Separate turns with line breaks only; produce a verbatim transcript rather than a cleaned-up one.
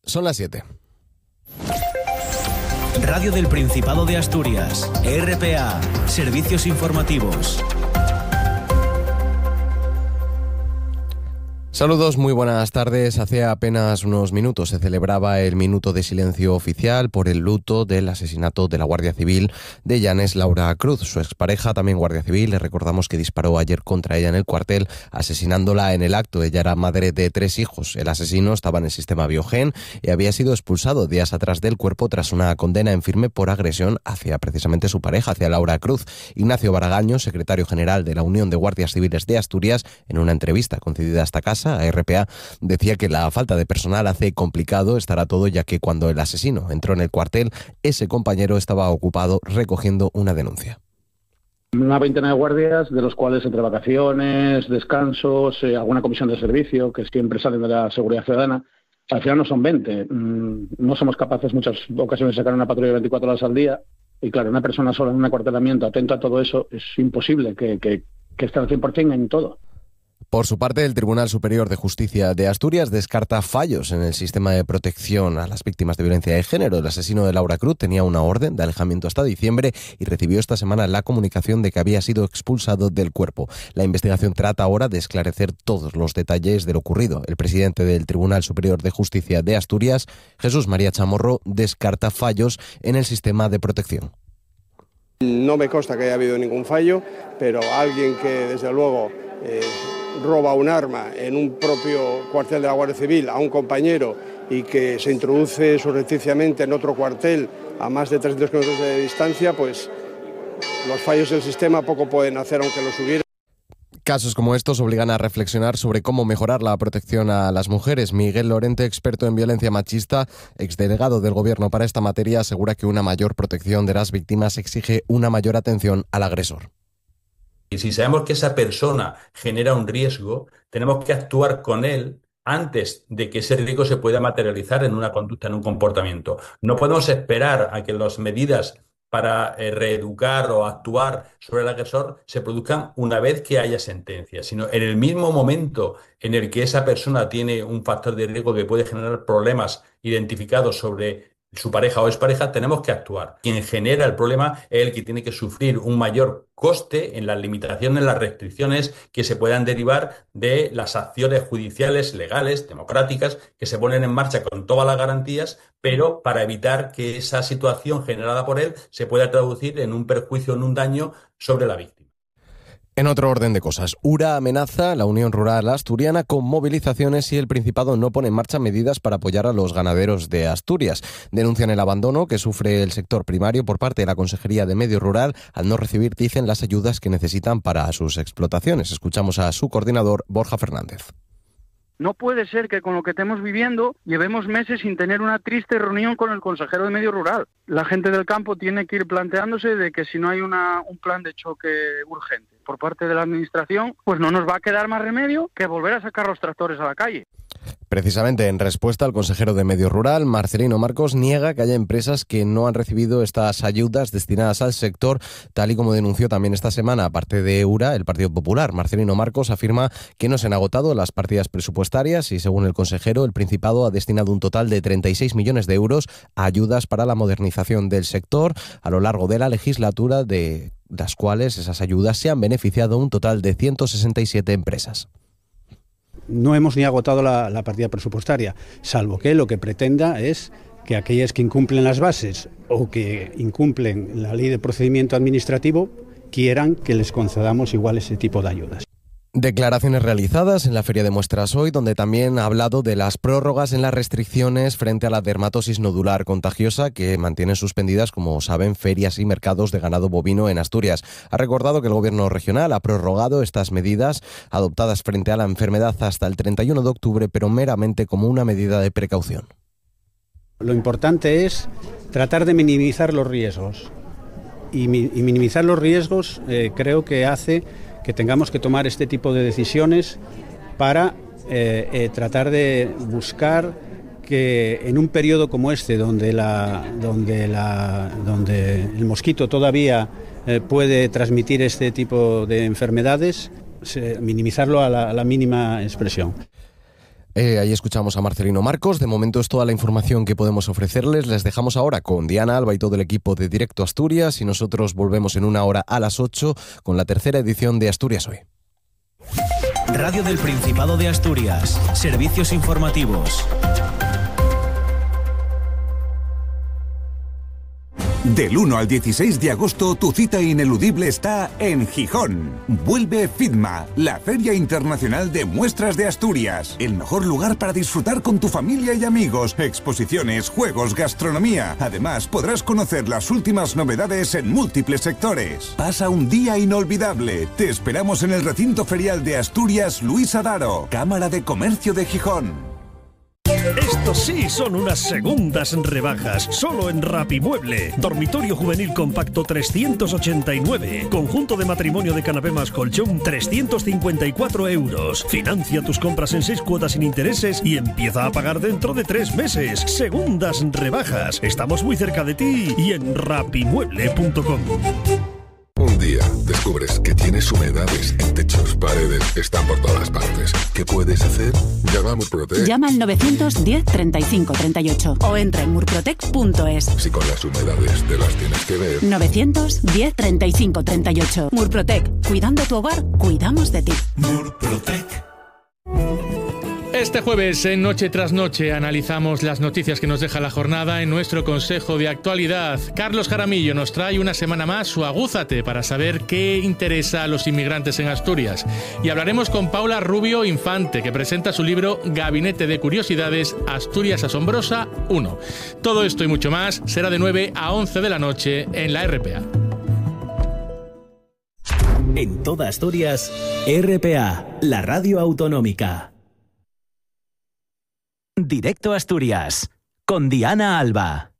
Son las siete.
Radio del Principado de Asturias, R P A, Servicios Informativos.
Saludos, muy buenas tardes. Hace apenas unos minutos se celebraba el minuto de silencio oficial por el luto del asesinato de la Guardia Civil de Llanes, Laura Cruz. Su expareja, también Guardia Civil, le recordamos que disparó ayer contra ella en el cuartel, asesinándola en el acto. Ella era madre de tres hijos. El asesino estaba en el sistema Biogen y había sido expulsado días atrás del cuerpo tras una condena en firme por agresión hacia precisamente su pareja, hacia Laura Cruz. Ignacio Baragaño, secretario general de la Unión de Guardias Civiles de Asturias, en una entrevista concedida a esta casa, a R P A, decía que la falta de personal hace complicado estar a todo, ya que cuando el asesino entró en el cuartel, ese compañero estaba ocupado recogiendo una denuncia.
Una veintena de guardias, de los cuales entre vacaciones, descansos, eh, alguna comisión de servicio, que siempre salen de la seguridad ciudadana, al final no son veinte. Mm, no somos capaces en muchas ocasiones de sacar una patrulla veinticuatro horas al día. Y claro, una persona sola en un acuartelamiento, atento a todo eso, es imposible que, que, que esté al cien por ciento en todo.
Por su parte, el Tribunal Superior de Justicia de Asturias descarta fallos en el sistema de protección a las víctimas de violencia de género. El asesino de Laura Cruz tenía una orden de alejamiento hasta diciembre y recibió esta semana la comunicación de que había sido expulsado del cuerpo. La investigación trata ahora de esclarecer todos los detalles de lo ocurrido. El presidente del Tribunal Superior de Justicia de Asturias, Jesús María Chamorro, descarta fallos en el sistema de protección.
No me consta que haya habido ningún fallo, pero alguien que desde luego eh, roba un arma en un propio cuartel de la Guardia Civil a un compañero y que se introduce surrepticiamente en otro cuartel a más de trescientos kilómetros de distancia, pues los fallos del sistema poco pueden hacer aunque los hubiera.
Casos como estos obligan a reflexionar sobre cómo mejorar la protección a las mujeres. Miguel Lorente, experto en violencia machista, exdelegado del Gobierno para esta materia, asegura que una mayor protección de las víctimas exige una mayor atención al agresor.
Y si sabemos que esa persona genera un riesgo, tenemos que actuar con él antes de que ese riesgo se pueda materializar en una conducta, en un comportamiento. No podemos esperar a que las medidas para eh, reeducar o actuar sobre el agresor se produzcan una vez que haya sentencia, sino en el mismo momento en el que esa persona tiene un factor de riesgo que puede generar problemas identificados sobre su pareja o expareja, tenemos que actuar. Quien genera el problema es el que tiene que sufrir un mayor coste en las limitaciones, en las restricciones que se puedan derivar de las acciones judiciales, legales, democráticas, que se ponen en marcha con todas las garantías, pero para evitar que esa situación generada por él se pueda traducir en un perjuicio, en un daño sobre la víctima.
En otro orden de cosas, URA amenaza a la Unión Rural Asturiana con movilizaciones si el Principado no pone en marcha medidas para apoyar a los ganaderos de Asturias. Denuncian el abandono que sufre el sector primario por parte de la Consejería de Medio Rural al no recibir, dicen, las ayudas que necesitan para sus explotaciones. Escuchamos a su coordinador, Borja Fernández.
No puede ser que con lo que estemos viviendo llevemos meses sin tener una triste reunión con el consejero de Medio Rural. La gente del campo tiene que ir planteándose de que si no hay una, un plan de choque urgente por parte de la administración, pues no nos va a quedar más remedio que volver a sacar los tractores a la calle.
Precisamente en respuesta, al consejero de Medio Rural, Marcelino Marcos, niega que haya empresas que no han recibido estas ayudas destinadas al sector, tal y como denunció también esta semana, aparte de URA, el Partido Popular. Marcelino Marcos afirma que no se han agotado las partidas presupuestarias y, según el consejero, el Principado ha destinado un total de treinta y seis millones de euros a ayudas para la modernización del sector a lo largo de la legislatura, de las cuales esas ayudas se han beneficiado un total de ciento sesenta y siete empresas.
No hemos ni agotado la, la partida presupuestaria, salvo que lo que pretenda es que aquellas que incumplen las bases o que incumplen la ley de procedimiento administrativo quieran que les concedamos igual ese tipo de ayudas.
Declaraciones realizadas en la Feria de Muestras hoy, donde también ha hablado de las prórrogas en las restricciones frente a la dermatosis nodular contagiosa que mantienen suspendidas, como saben, ferias y mercados de ganado bovino en Asturias. Ha recordado que el Gobierno regional ha prorrogado estas medidas adoptadas frente a la enfermedad hasta el treinta y uno de octubre, pero meramente como una medida de precaución.
Lo importante es tratar de minimizar los riesgos y, mi, y minimizar los riesgos eh, creo que hace que tengamos que tomar este tipo de decisiones para eh, eh, tratar de buscar que en un periodo como este, donde, la, donde, la, donde el mosquito todavía eh, puede transmitir este tipo de enfermedades, se, minimizarlo a la, a la mínima expresión.
Eh, ahí escuchamos a Marcelino Marcos. De momento es toda la información que podemos ofrecerles. Les dejamos ahora con Diana Alba y todo el equipo de Directo Asturias y nosotros volvemos en una hora a las ocho con la tercera edición de Asturias Hoy.
Radio del Principado de Asturias. Servicios informativos.
Del uno al dieciséis de agosto, tu cita ineludible está en Gijón. Vuelve FIDMA, la Feria Internacional de Muestras de Asturias. El mejor lugar para disfrutar con tu familia y amigos. Exposiciones, juegos, gastronomía. Además, podrás conocer las últimas novedades en múltiples sectores. Pasa un día inolvidable. Te esperamos en el recinto ferial de Asturias Luis Adaro, Cámara de Comercio de Gijón.
Estos sí son unas segundas rebajas, solo en Rapimueble. Dormitorio juvenil compacto trescientos ochenta y nueve. Conjunto de matrimonio de canapé más colchón trescientos cincuenta y cuatro euros. Financia tus compras en seis cuotas sin intereses y empieza a pagar dentro de tres meses. Segundas rebajas. Estamos muy cerca de ti y en rapimueble punto com.
Un día descubres que tienes humedades en techos, paredes, están por todas partes. ¿Qué puedes hacer? Llama a Murprotec.
Llama al novecientos diez treinta y cinco treinta y ocho o entra en murprotec punto es.
Si con las humedades te las tienes que ver.
novecientos diez treinta y cinco treinta y ocho. Murprotec. Cuidando tu hogar, cuidamos de ti.
Murprotec. Este jueves, en Noche tras Noche, analizamos las noticias que nos deja la jornada en nuestro Consejo de Actualidad. Carlos Jaramillo nos trae una semana más su Agúzate para saber qué interesa a los inmigrantes en Asturias. Y hablaremos con Paula Rubio Infante, que presenta su libro Gabinete de Curiosidades, Asturias Asombrosa uno. Todo esto y mucho más será de nueve a once de la noche en la R P A.
En toda Asturias, R P A, la radio autonómica. Directo Asturias, con Diana Alba.